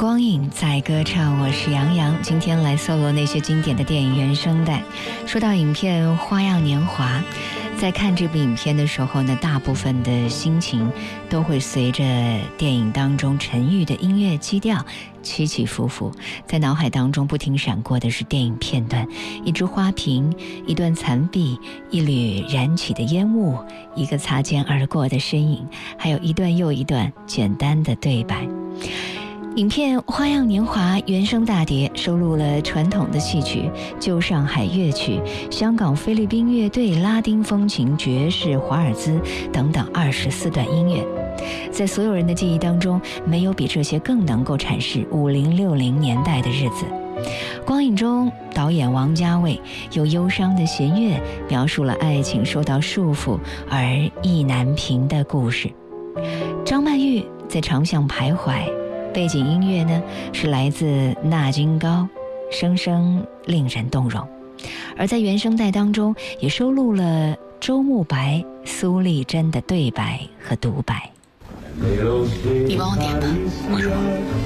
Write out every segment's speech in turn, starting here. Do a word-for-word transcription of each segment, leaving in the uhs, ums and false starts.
光影在歌唱，我是杨洋。今天来搜罗那些经典的电影原声带。说到影片《花样年华》，在看这部影片的时候呢，大部分的心情都会随着电影当中沉郁的音乐基调起起伏伏，在脑海当中不停闪过的是电影片段，一只花瓶，一段残壁，一缕燃起的烟雾，一个擦肩而过的身影，还有一段又一段简单的对白。影片《花样年华》原声大碟收录了传统的戏曲、旧上海乐曲、香港菲律宾乐队、拉丁风情、爵士、华尔兹等等二十四段音乐。在所有人的记忆当中，没有比这些更能够阐释五零六零年代的日子。光影中，导演王家卫用忧伤的弦乐描述了爱情受到束缚而意难平的故事。张曼玉在长巷徘徊，背景音乐呢是来自纳金高，声声令人动容。而在原声带当中也收录了周慕白、苏丽珍的对白和独白。 你帮我点吧。为什么？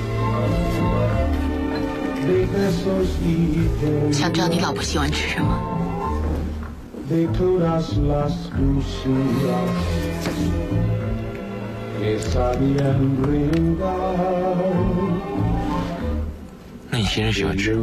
想知道你老婆喜欢吃什么。 那你先生喜欢吃？